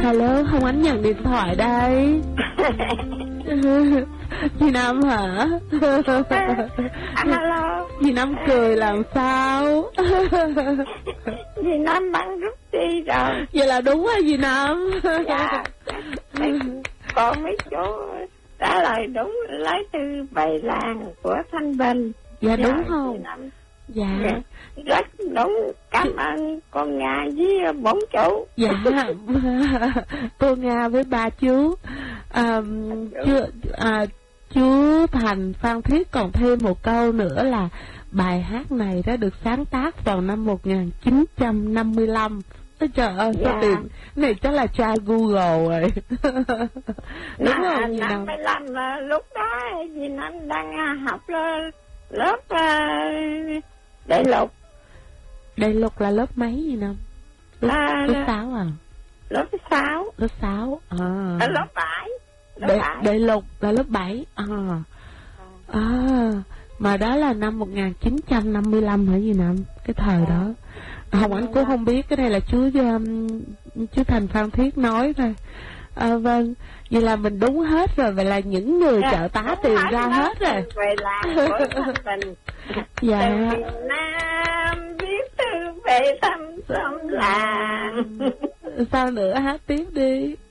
Alo, Hồng Ánh nhận điện thoại đây. Chị Năm hả? Alo. Chị Năm cười làm sao? Dì Năm bắn rút đi rồi. Vậy là đúng rồi dì Năm. Dạ. Còn mấy chỗ trả lời đúng, lấy từ Bày Làng của Thanh Bình. Dạ đúng không? Dạ. Rất đúng, cảm ơn con Nga với bốn chủ. Dạ. Cô Nga với ba chú. Chú Thành Phan Thiết còn thêm một câu nữa là bài hát này đã được sáng tác vào năm 1955. Trời ơi, sao tiền này chắc là tra Google rồi. Đúng không gì đâu? 55 lúc đó dì Năm đang học lớp Đại Lục. Đại Lục là lớp mấy gì Năm? Lớp 6 à? Lớp 6. Lớp 6 à. Lớp 7. Đại Lục là lớp 7 mà đó là năm 1955 hả gì Năm? Cái thời đó Hồng Ánh cũng không biết, cái này là chú Thành Phan Thiết nói thôi. Vâng, vậy là mình đúng hết rồi, vậy là những người trợ tá tìm ra hết rồi. Về làng của Thanh Bình. Dạ. Từ miền Nam viết thư về thăm xóm làng. Sao nữa, hát tiếp đi.